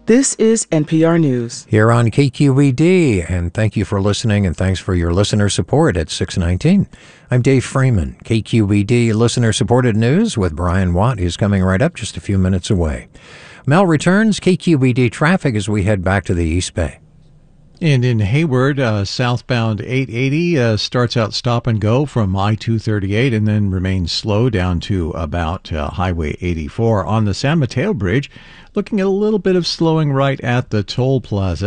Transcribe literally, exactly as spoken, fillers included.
This is N P R News. Here on K Q E D, and thank you for listening, and thanks for your listener support at six nineteen. I'm Dave Freeman. K Q E D listener-supported news with Brian Watt is coming right up just a few minutes away. Mel returns K Q E D traffic as we head back to the East Bay. And in Hayward, uh, southbound eight eighty uh, starts out stop and go from I two thirty-eight and then remains slow down to about uh, Highway eighty-four. On the San Mateo Bridge, looking at a little bit of slowing right at the toll plaza.